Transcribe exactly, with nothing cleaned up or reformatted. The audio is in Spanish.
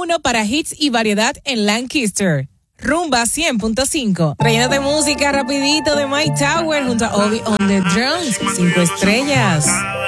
uno para hits y variedad en Lancaster. Rumba cien punto cinco. Trayéndote música rapidito de Mike Tower junto a Obi on the Drums. Cinco estrellas.